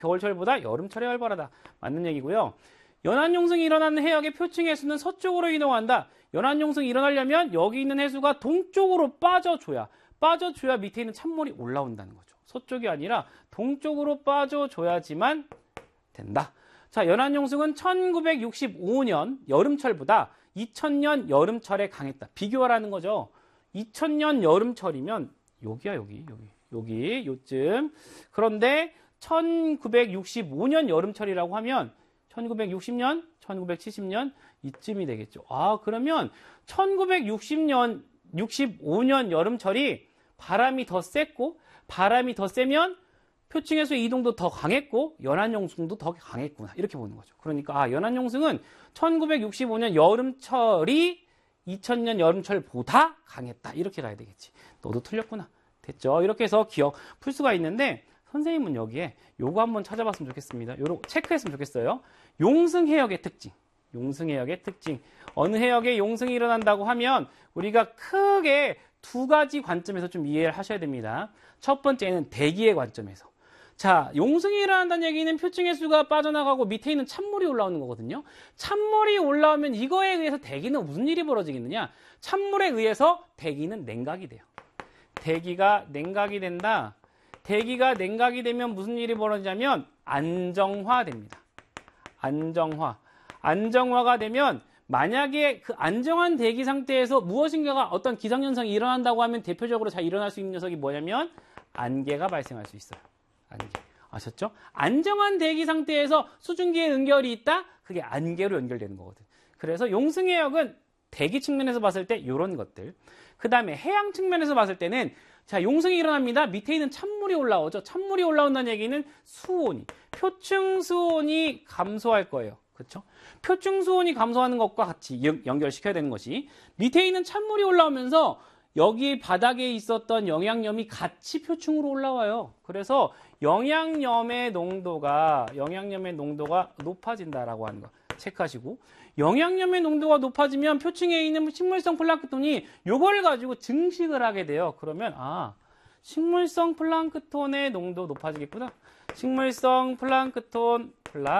겨울철보다 여름철이 활발하다. 맞는 얘기고요. 연안용승이 일어나는 해역의 표층 해수는 서쪽으로 이동한다. 연안용승이 일어나려면 여기 있는 해수가 동쪽으로 빠져줘야 밑에 있는 찬물이 올라온다는 거죠. 서쪽이 아니라 동쪽으로 빠져줘야지만 된다. 자, 연안용승은 1965년 여름철보다 2000년 여름철에 강했다. 비교하라는 거죠. 2000년 여름철이면 여기야, 여기, 요쯤. 그런데 1965년 여름철이라고 하면 1960년, 1970년 이쯤이 되겠죠. 아, 그러면 1960년, 65년 여름철이 바람이 더 세면 표층에서의 이동도 더 강했고 연안용승도 더 강했구나. 이렇게 보는 거죠. 그러니까 연안용승은 1965년 여름철이 2000년 여름철보다 강했다. 이렇게 가야 되겠지. 너도 틀렸구나. 됐죠? 이렇게 해서 기억 풀 수가 있는데 선생님은 여기에 요거 한번 찾아봤으면 좋겠습니다. 요거 체크했으면 좋겠어요. 용승해역의 특징. 어느 해역에 용승이 일어난다고 하면 우리가 크게 두 가지 관점에서 좀 이해를 하셔야 됩니다. 첫 번째는 대기의 관점에서. 자, 용승이 일어난다는 얘기는 표층해수가 빠져나가고 밑에 있는 찬물이 올라오는 거거든요. 찬물이 올라오면 이거에 의해서 대기는 무슨 일이 벌어지겠느냐? 찬물에 의해서 대기는 냉각이 돼요. 대기가 냉각이 된다. 대기가 냉각이 되면 무슨 일이 벌어지냐면 안정화됩니다. 안정화가 되면 만약에 그 안정한 대기 상태에서 무엇인가가 어떤 기상현상이 일어난다고 하면 대표적으로 잘 일어날 수 있는 녀석이 뭐냐면 안개가 발생할 수 있어요. 안개. 아셨죠? 안정한 대기 상태에서 수증기의 연결이 있다? 그게 안개로 연결되는 거거든. 그래서 용승해역은 대기 측면에서 봤을 때 이런 것들. 그 다음에 해양 측면에서 봤을 때는 자, 용승이 일어납니다. 밑에 있는 찬물이 올라오죠. 찬물이 올라온다는 얘기는 표층 수온이 감소할 거예요. 그렇죠? 표층 수온이 감소하는 것과 같이 연결시켜야 되는 것이 밑에 있는 찬물이 올라오면서 여기 바닥에 있었던 영양염이 같이 표층으로 올라와요. 그래서 영양염의 농도가 높아진다라고 하는 거 체크하시고, 영양염의 농도가 높아지면 표층에 있는 식물성 플랑크톤이 요걸 가지고 증식을 하게 돼요. 그러면 식물성 플랑크톤의 농도 높아지겠구나. 식물성 플랑크톤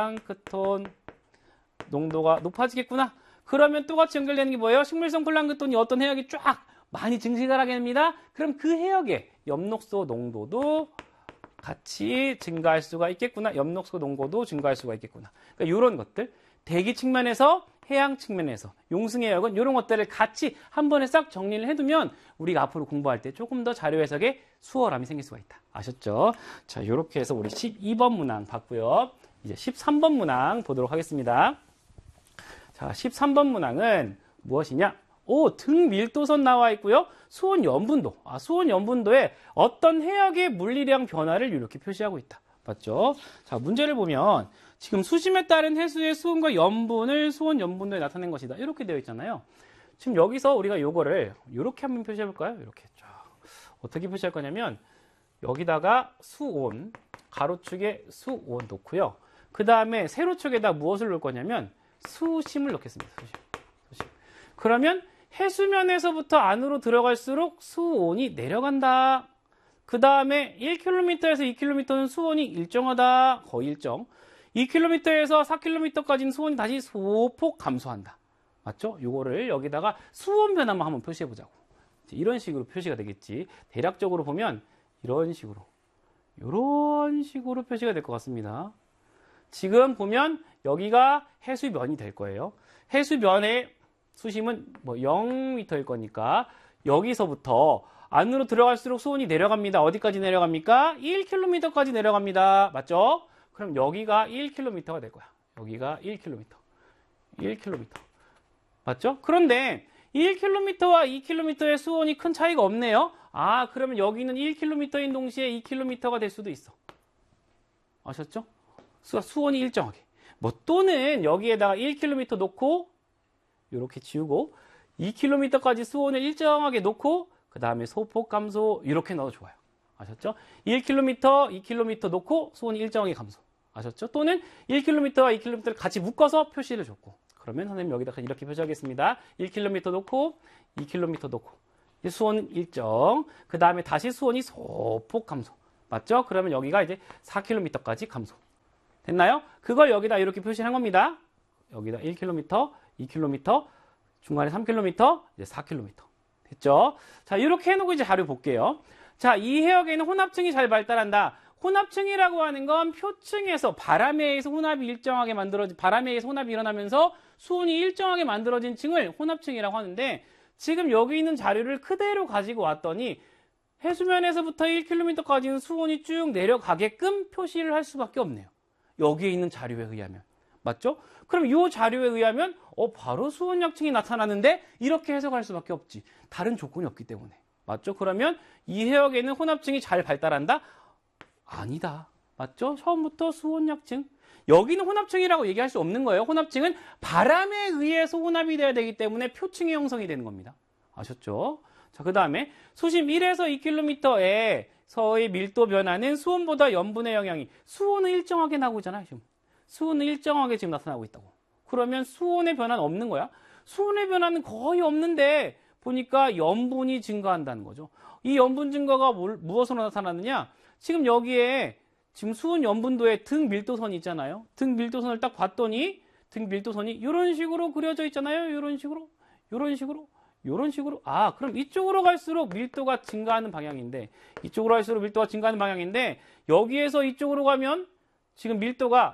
농도가 높아지겠구나. 그러면 똑같이 연결되는 게 뭐예요? 식물성 플랑크톤이 어떤 해역이 쫙 많이 증식을 하게 됩니다. 그럼 그 해역의 엽록소 농도도 같이 증가할 수가 있겠구나. 엽록소 농도도 증가할 수가 있겠구나. 그러니까 이런 것들, 대기 측면에서 해양 측면에서 용승해역은 이런 것들을 같이 한 번에 싹 정리를 해두면 우리가 앞으로 공부할 때 조금 더 자료 해석에 수월함이 생길 수가 있다. 아셨죠? 자, 이렇게 해서 우리 12번 문항 봤고요. 이제 13번 문항 보도록 하겠습니다. 자, 13번 문항은 무엇이냐? 등 밀도선 나와 있고요. 수온 염분도. 수온 염분도에 어떤 해역의 물리량 변화를 이렇게 표시하고 있다. 맞죠? 자, 문제를 보면 지금 수심에 따른 해수의 수온과 염분을 수온 염분도에 나타낸 것이다. 이렇게 되어 있잖아요. 지금 여기서 우리가 요거를 이렇게 한번 표시해 볼까요? 이렇게 쫙. 어떻게 표시할 거냐면 여기다가 수온, 가로축에 수온 놓고요. 그 다음에 세로축에다 무엇을 놓을 거냐면 수심을 넣겠습니다. 수심. 그러면 해수면에서부터 안으로 들어갈수록 수온이 내려간다. 그 다음에 1km에서 2km는 수온이 일정하다. 거의 일정. 2km에서 4km까지는 수온이 다시 소폭 감소한다. 맞죠? 요거를 여기다가 수온 변화만 한번 표시해 보자고. 이런 식으로 표시가 되겠지. 대략적으로 보면 이런 식으로 표시가 될 것 같습니다. 지금 보면 여기가 해수면이 될 거예요. 해수면의 수심은 0m일 거니까 여기서부터 안으로 들어갈수록 수온이 내려갑니다. 어디까지 내려갑니까? 1km까지 내려갑니다. 맞죠? 그럼 여기가 1km가 될 거야. 여기가 1km. 맞죠? 그런데 1km와 2km의 수온이 큰 차이가 없네요. 그러면 여기는 1km인 동시에 2km가 될 수도 있어. 아셨죠? 수온이 일정하게. 또는 여기에다가 1km 놓고 이렇게 지우고 2km까지 수온을 일정하게 놓고 그 다음에 소폭 감소 이렇게 넣어도 좋아요. 아셨죠? 1km, 2km 놓고 수온이 일정하게 감소. 아셨죠? 또는 1km와 2km를 같이 묶어서 표시를 줬고, 그러면 선생님 여기다가 이렇게 표시하겠습니다. 1km 놓고 2km 놓고 수온은 일정, 그 다음에 다시 수온이 소폭 감소. 맞죠? 그러면 여기가 이제 4km까지 감소. 됐나요? 그걸 여기다 이렇게 표시한 겁니다. 여기다 1km, 2km, 중간에 3km, 이제 4km. 됐죠? 자, 이렇게 해놓고 이제 자료 볼게요. 자, 이 해역에는 혼합층이 잘 발달한다. 혼합층이라고 하는 건 표층에서 바람에 의해서 혼합이 일정하게 바람에 의해서 혼합이 일어나면서 수온이 일정하게 만들어진 층을 혼합층이라고 하는데, 지금 여기 있는 자료를 그대로 가지고 왔더니 해수면에서부터 1km까지는 수온이 쭉 내려가게끔 표시를 할 수밖에 없네요. 여기에 있는 자료에 의하면. 맞죠? 그럼 이 자료에 의하면 바로 수온약층이 나타나는데 이렇게 해석할 수밖에 없지. 다른 조건이 없기 때문에. 맞죠? 그러면 이 해역에는 혼합층이 잘 발달한다? 아니다. 맞죠? 처음부터 수온약층. 여기는 혼합층이라고 얘기할 수 없는 거예요. 혼합층은 바람에 의해서 혼합이 돼야 되기 때문에 표층이 형성이 되는 겁니다. 아셨죠? 자, 그 다음에 수심 1에서 2km에서의 밀도 변화는 수온보다 염분의 영향이, 수온은 일정하게 나오고 있잖아요. 지금. 수온은 일정하게 지금 나타나고 있다고. 그러면 수온의 변화는 없는 거야. 수온의 변화는 거의 없는데 보니까 염분이 증가한다는 거죠. 이 염분 증가가 무엇으로 나타나느냐? 지금 여기에 지금 수온 염분도의 등 밀도선이 있잖아요. 등 밀도선을 딱 봤더니 등 밀도선이 이런 식으로 그려져 있잖아요. 이런 식으로. 아, 그럼 이쪽으로 갈수록 밀도가 증가하는 방향인데, 이쪽으로 갈수록 밀도가 증가하는 방향인데, 여기에서 이쪽으로 가면 지금 밀도가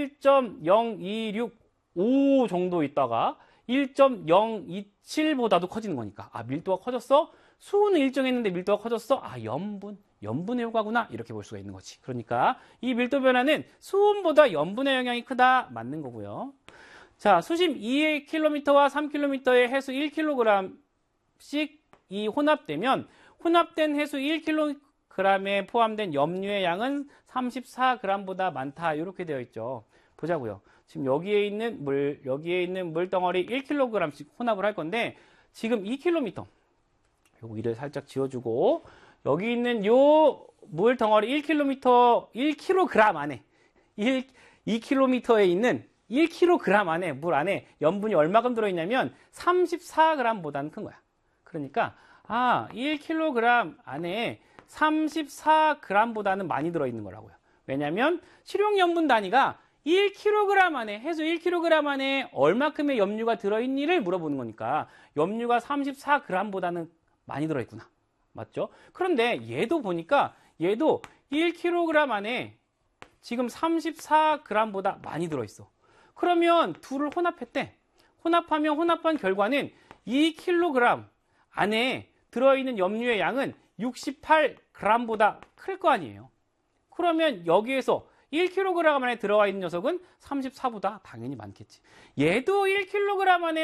1.0265 정도 있다가 1.027보다도 커지는 거니까. 아, 밀도가 커졌어? 수온은 일정했는데 밀도가 커졌어? 아, 염분의 효과구나. 이렇게 볼 수가 있는 거지. 그러니까 이 밀도 변화는 수온보다 염분의 영향이 크다. 맞는 거고요. 자, 수심 2km와 3km의 해수 1kg씩 이 혼합되면 혼합된 해수 1kg에 포함된 염류의 양은 34g보다 많다. 이렇게 되어 있죠. 보자고요. 지금 여기에 있는 물덩어리 1kg씩 혼합을 할 건데, 지금 2km. 요거 위를 살짝 지워주고, 여기 있는 요 물덩어리 1kg 안에, 2km에 있는 1kg 안에, 물 안에 염분이 얼마큼 들어있냐면 34g보다는 큰 거야. 그러니까, 1kg 안에 34g보다는 많이 들어있는 거라고요. 왜냐면 실용 염분 단위가 1kg 안에, 해수 1kg 안에 얼마큼의 염류가 들어있니를 물어보는 거니까 염류가 34g보다는 많이 들어있구나. 맞죠? 그런데 얘도 보니까 얘도 1kg 안에 지금 34g보다 많이 들어있어. 그러면 둘을 혼합했대. 혼합하면 혼합한 결과는 2kg 안에 들어있는 염류의 양은 68g보다 클 거 아니에요. 그러면 여기에서 1kg 안에 들어가 있는 녀석은 34보다 당연히 많겠지. 얘도 1kg 안에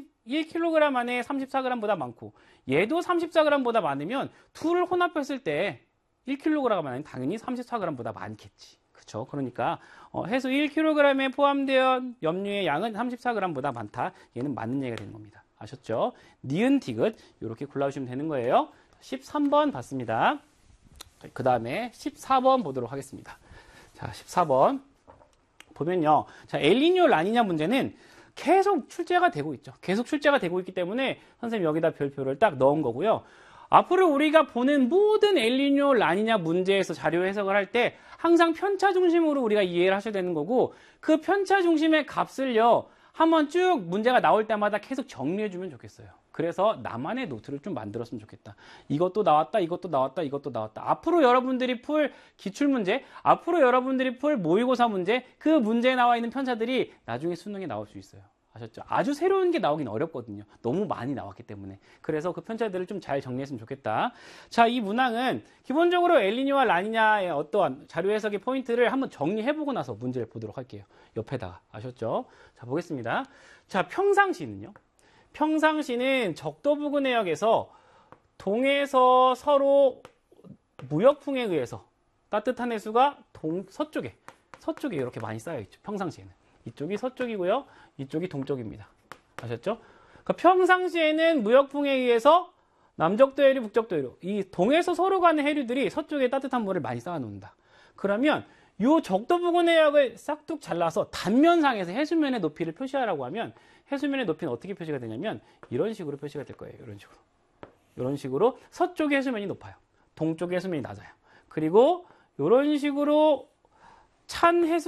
34g보다 많고, 얘도 34g보다 많으면 둘을 혼합했을 때 1kg 안에 당연히 34g보다 많겠지. 그쵸? 그러니까 해수 1kg에 포함되어 염류의 양은 34g보다 많다. 얘는 맞는 얘기가 되는 겁니다. 아셨죠? 니은 디귿 이렇게 골라주시면 되는 거예요. 13번 봤습니다. 그 다음에 14번 보도록 하겠습니다. 자, 14번 보면요. 자, 엘니뇨 라니냐 문제는 계속 출제가 되고 있죠. 계속 출제가 되고 있기 때문에 선생님 여기다 별표를 딱 넣은 거고요. 앞으로 우리가 보는 모든 엘니뇨 라니냐 문제에서 자료 해석을 할 때 항상 편차 중심으로 우리가 이해를 하셔야 되는 거고, 그 편차 중심의 값을요, 한번 쭉 문제가 나올 때마다 계속 정리해주면 좋겠어요. 그래서 나만의 노트를 좀 만들었으면 좋겠다. 이것도 나왔다, 이것도 나왔다, 이것도 나왔다. 앞으로 여러분들이 풀 기출문제, 앞으로 여러분들이 풀 모의고사 문제, 그 문제에 나와 있는 편차들이 나중에 수능에 나올 수 있어요. 아셨죠? 아주 새로운 게 나오긴 어렵거든요. 너무 많이 나왔기 때문에. 그래서 그 편차들을 좀 잘 정리했으면 좋겠다. 자, 이 문항은 기본적으로 엘니뇨와 라니냐의 어떠한 자료 해석의 포인트를 한번 정리해보고 나서 문제를 보도록 할게요. 옆에다가. 아셨죠? 자, 보겠습니다. 자, 평상시는요. 평상시는 적도 부근 해역에서 동에서 서로 무역풍에 의해서 따뜻한 해수가 서쪽에 이렇게 많이 쌓여있죠. 평상시에는. 이쪽이 서쪽이고요. 이쪽이 동쪽입니다. 아셨죠? 그러니까 평상시에는 무역풍에 의해서 남적도 해류, 북적도 해류, 이 동에서 서로 가는 해류들이 서쪽에 따뜻한 물을 많이 쌓아놓는다. 그러면 이 적도 부근 해역을 싹둑 잘라서 단면상에서 해수면의 높이를 표시하라고 하면 해수면의 높이는 어떻게 표시가 되냐면 이런 식으로 표시가 될 거예요. 이런 식으로 서쪽의 해수면이 높아요. 동쪽의 해수면이 낮아요. 그리고 이런 식으로 찬 해수